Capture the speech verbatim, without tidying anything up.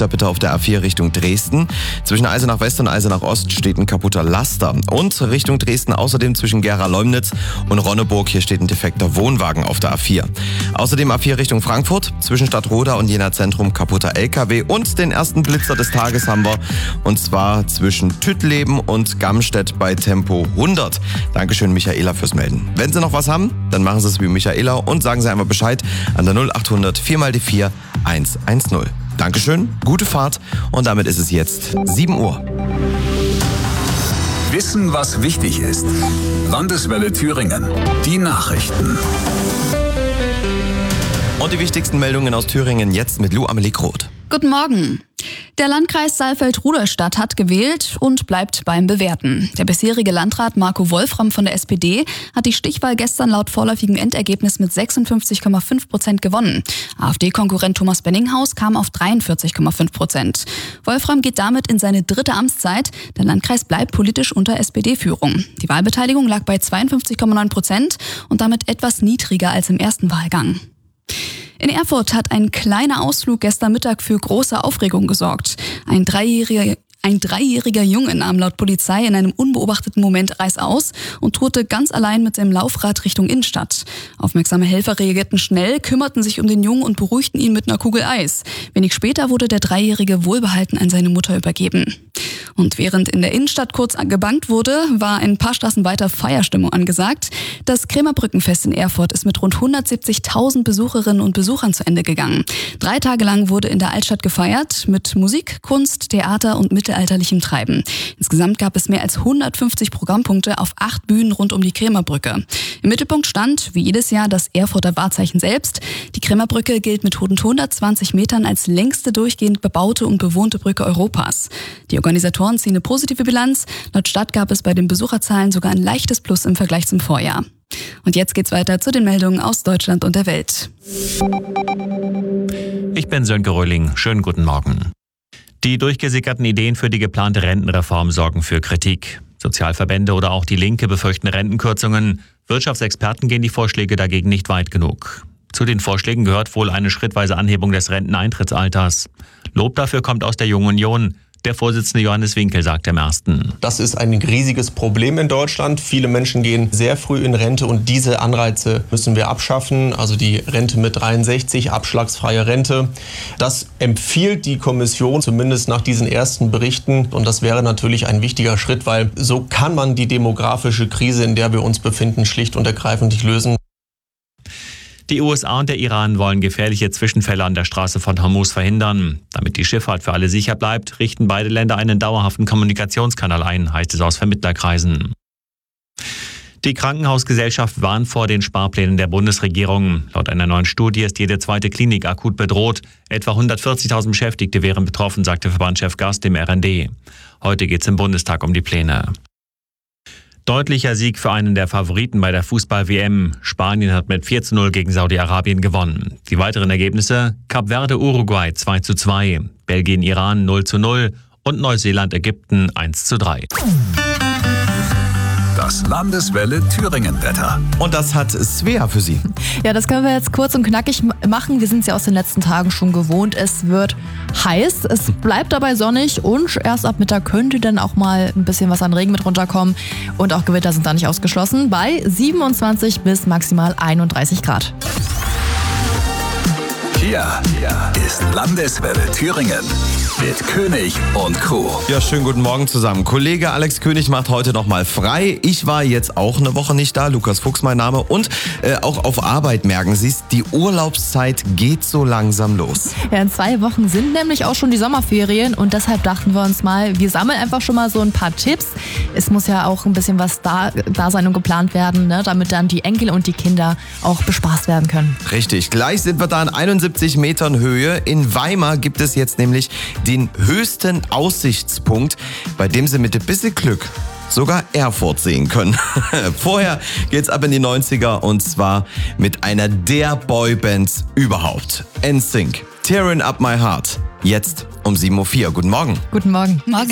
da bitte auf der A vier Richtung Dresden. Zwischen Eisenach West und Eisenach Ost steht ein kaputter Laster. Und Richtung Dresden außerdem zwischen Gera-Leumnitz und Ronneburg. Hier steht ein defekter Wohnwagen auf der A vier. Außerdem A vier Richtung Frankfurt. Zwischen Stadtroda und Jena Zentrum kaputter L K W. Und den ersten Blitzer des Tages haben wir. Und zwar zwischen Tüttleben und Gamstedt bei Tempo hundert. Dankeschön, Michaela, fürs Melden. Wenn Sie noch was haben, dann machen Sie es wie Michaela und sagen Sie einfach Bescheid an der null achthundert vier mal die vier eins eins null. Dankeschön, gute Fahrt und damit ist es jetzt sieben Uhr. Wissen, was wichtig ist. Landeswelle Thüringen. Die Nachrichten. Und die wichtigsten Meldungen aus Thüringen jetzt mit Lou Amelie Groth. Guten Morgen. Der Landkreis Saalfeld-Rudolstadt hat gewählt und bleibt beim Bewerten. Der bisherige Landrat Marco Wolfram von der S P D hat die Stichwahl gestern laut vorläufigem Endergebnis mit sechsundfünfzig Komma fünf Prozent gewonnen. AfD-Konkurrent Thomas Benninghaus kam auf dreiundvierzig Komma fünf Prozent. Wolfram geht damit in seine dritte Amtszeit. Der Landkreis bleibt politisch unter S P D-Führung. Die Wahlbeteiligung lag bei zweiundfünfzig Komma neun Prozent und damit etwas niedriger als im ersten Wahlgang. In Erfurt hat ein kleiner Ausflug gestern Mittag für große Aufregung gesorgt. Ein dreijähriger Ein dreijähriger Junge nahm laut Polizei in einem unbeobachteten Moment reißaus und tourte ganz allein mit seinem Laufrad Richtung Innenstadt. Aufmerksame Helfer reagierten schnell, kümmerten sich um den Jungen und beruhigten ihn mit einer Kugel Eis. Wenig später wurde der Dreijährige wohlbehalten an seine Mutter übergeben. Und während in der Innenstadt kurz gebangt wurde, war ein paar Straßen weiter Feierstimmung angesagt. Das Krämerbrückenfest in Erfurt ist mit rund hundertsiebzigtausend Besucherinnen und Besuchern zu Ende gegangen. Drei Tage lang wurde in der Altstadt gefeiert mit Musik, Kunst, Theater und mittelalterlichem Treiben. Insgesamt gab es mehr als hundertfünfzig Programmpunkte auf acht Bühnen rund um die Krämerbrücke. Im Mittelpunkt stand, wie jedes Jahr, das Erfurter Wahrzeichen selbst. Die Krämerbrücke gilt mit rund hundertzwanzig Metern als längste durchgehend bebaute und bewohnte Brücke Europas. Die Organisatoren ziehen eine positive Bilanz. Laut Stadt gab es bei den Besucherzahlen sogar ein leichtes Plus im Vergleich zum Vorjahr. Und jetzt geht's weiter zu den Meldungen aus Deutschland und der Welt. Ich bin Sönke Röhling. Schönen guten Morgen. Die durchgesickerten Ideen für die geplante Rentenreform sorgen für Kritik. Sozialverbände oder auch die Linke befürchten Rentenkürzungen. Wirtschaftsexperten gehen die Vorschläge dagegen nicht weit genug. Zu den Vorschlägen gehört wohl eine schrittweise Anhebung des Renteneintrittsalters. Lob dafür kommt aus der Jungen Union. Der Vorsitzende Johannes Winkel sagt im Ersten. Das ist ein riesiges Problem in Deutschland. Viele Menschen gehen sehr früh in Rente und diese Anreize müssen wir abschaffen. Also die Rente mit dreiundsechzig, abschlagsfreie Rente. Das empfiehlt die Kommission zumindest nach diesen ersten Berichten. Und das wäre natürlich ein wichtiger Schritt, weil so kann man die demografische Krise, in der wir uns befinden, schlicht und ergreifend nicht lösen. Die U S A und der Iran wollen gefährliche Zwischenfälle an der Straße von Hormuz verhindern. Damit die Schifffahrt für alle sicher bleibt, richten beide Länder einen dauerhaften Kommunikationskanal ein, heißt es aus Vermittlerkreisen. Die Krankenhausgesellschaft warnt vor den Sparplänen der Bundesregierung. Laut einer neuen Studie ist jede zweite Klinik akut bedroht. Etwa hundertvierzigtausend Beschäftigte wären betroffen, sagte Verbandschef Gast dem R N D. Heute geht es im Bundestag um die Pläne. Deutlicher Sieg für einen der Favoriten bei der Fußball-W M. Spanien hat mit vier zu null gegen Saudi-Arabien gewonnen. Die weiteren Ergebnisse: Kap Verde Uruguay zwei zu zwei, Belgien Iran null zu null und Neuseeland Ägypten eins zu drei. Das Landeswelle Thüringen-Wetter. Und das hat Svea für Sie. Ja, das können wir jetzt kurz und knackig machen. Wir sind es ja aus den letzten Tagen schon gewohnt. Es wird heiß, es bleibt dabei sonnig und erst ab Mittag könnte dann auch mal ein bisschen was an Regen mit runterkommen. Und auch Gewitter sind da nicht ausgeschlossen bei siebenundzwanzig bis maximal einunddreißig Grad. Hier ist Landeswelle Thüringen mit König und Crew. Ja, schönen guten Morgen zusammen. Kollege Alex König macht heute nochmal frei. Ich war jetzt auch eine Woche nicht da. Lukas Fuchs mein Name. Und äh, auch auf Arbeit merken Sie es, die Urlaubszeit geht so langsam los. Ja, in zwei Wochen sind nämlich auch schon die Sommerferien und deshalb dachten wir uns mal, wir sammeln einfach schon mal so ein paar Tipps. Es muss ja auch ein bisschen was da, da sein und geplant werden, ne, damit dann die Enkel und die Kinder auch bespaßt werden können. Richtig, gleich sind wir da in einundsiebzig Metern Höhe. In Weimar gibt es jetzt nämlich den höchsten Aussichtspunkt, bei dem Sie mit ein bisschen Glück sogar Erfurt sehen können. Vorher geht's ab in die neunziger und zwar mit einer der Boybands überhaupt. N Sync, Tearing Up My Heart. Jetzt um sieben Uhr vier. Guten Morgen. Guten Morgen. Morgen.